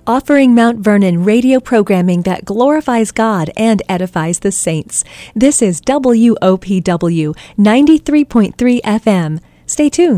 offering Mount Vernon radio programming that glorifies God and edifies the saints. This is WOPW 93.3 FM. Stay tuned.